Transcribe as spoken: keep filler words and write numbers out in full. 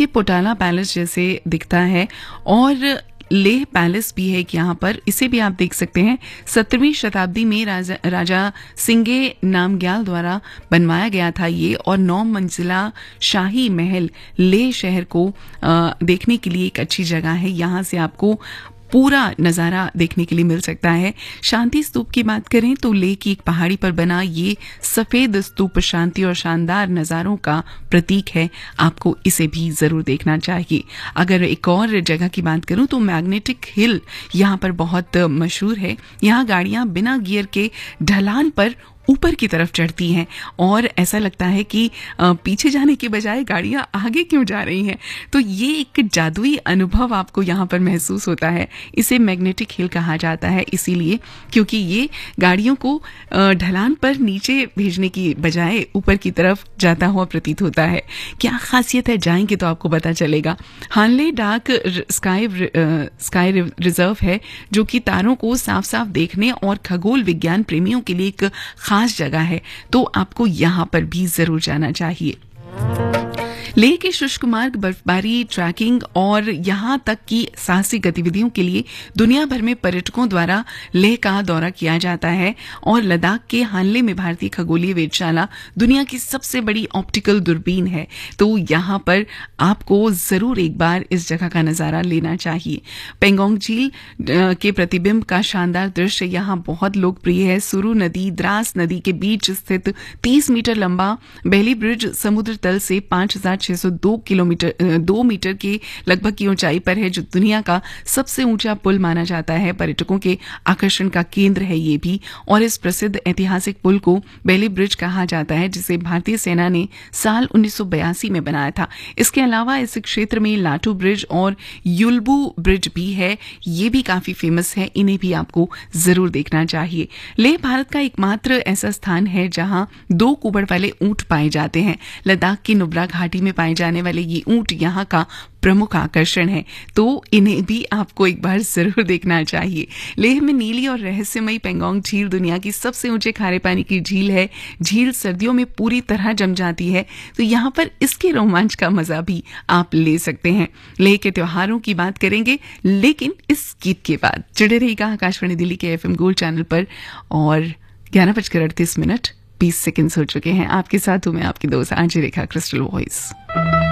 पोटाला पैलेस जैसे दिखता है और लेह पैलेस भी है एक यहाँ पर, इसे भी आप देख सकते हैं। सत्रहवीं शताब्दी में राजा राजा सिंगे नामग्याल द्वारा बनवाया गया था ये, और नौ मंजिला शाही महल लेह शहर को आ, देखने के लिए एक अच्छी जगह है। यहाँ से आपको पूरा नज़ारा देखने के लिए मिल सकता है। शांति स्तूप की बात करें तो लेह की एक पहाड़ी पर बना ये सफेद स्तूप शांति और शानदार नज़ारों का प्रतीक है। आपको इसे भी जरूर देखना चाहिए। अगर एक और जगह की बात करूं तो मैग्नेटिक हिल यहाँ पर बहुत मशहूर है। यहाँ गाड़ियां बिना गियर के ढलान पर ऊपर की तरफ चढ़ती हैं और ऐसा लगता है कि पीछे जाने के बजाय गाड़ियां आगे क्यों जा रही हैं। तो ये एक जादुई अनुभव आपको यहाँ पर महसूस होता है। इसे मैग्नेटिक हिल कहा जाता है इसीलिए क्योंकि ये गाड़ियों को ढलान पर नीचे भेजने की बजाय ऊपर की तरफ जाता हुआ प्रतीत होता है। क्या खासियत है, जाएंगे तो आपको पता चलेगा। हानले डार्क स्काई स्काई रिजर्व है जो कि तारों को साफ साफ देखने और खगोल विज्ञान प्रेमियों के लिए एक खास जगह है, तो आपको यहाँ पर भी जरूर जाना चाहिए। लेह के शुष्क मार्ग, बर्फबारी, ट्रैकिंग और यहाँ तक की साहसिक गतिविधियों के लिए दुनिया भर में पर्यटकों द्वारा लेह का दौरा किया जाता है। और लद्दाख के हानले में भारतीय खगोलीय वेधशाला दुनिया की सबसे बड़ी ऑप्टिकल दूरबीन है, तो यहाँ पर आपको जरूर एक बार इस जगह का नजारा लेना चाहिए। पेंगोंग झील के प्रतिबिंब का शानदार दृश्य यहाँ बहुत लोकप्रिय है। सुरु नदी, द्रास नदी के बीच स्थित तीस मीटर लंबा बेली ब्रिज समुद्र तल से पांच हजार छह सौ दो किलोमीटर दो मीटर की लगभग की ऊंचाई पर है, जो दुनिया का सबसे ऊंचा पुल माना जाता है। पर्यटकों के आकर्षण का केंद्र है ये भी, और इस प्रसिद्ध ऐतिहासिक पुल को बेली ब्रिज कहा जाता है, जिसे भारतीय सेना ने साल उन्नीस सौ बयासी में बनाया था। इसके अलावा इस क्षेत्र में लाटू ब्रिज और युल्बू ब्रिज भी है, ये भी काफी फेमस है, इन्हें भी आपको जरूर देखना चाहिए। लेह भारत का एकमात्र ऐसा स्थान है जहां दो कुबड़ वाले ऊंट पाए जाते हैं। लद्दाख की नुब्रा घाटी में पाए जाने वाले ये ऊंट यहाँ का प्रमुख आकर्षण है, तो इन्हें भी आपको एक बार जरूर देखना चाहिए। लेह में नीली और रहस्यमयी पेंगोंग झील दुनिया की सबसे ऊंचे खारे पानी की झील है। झील सर्दियों में पूरी तरह जम जाती है, तो यहाँ पर इसके रोमांच का मजा भी आप ले सकते हैं। लेह के त्योहारों की बात करेंगे, लेकिन इस गीत के बाद जुड़े रहिएगा आकाशवाणी दिल्ली के एफ एम गोल्ड चैनल पर। और ग्यारह बजकर अड़तीस मिनट बीस सेकेंड्स हो चुके हैं। आपके साथ हूं मैं, आपकी दोस्त आरजे रेखा, क्रिस्टल वॉइस।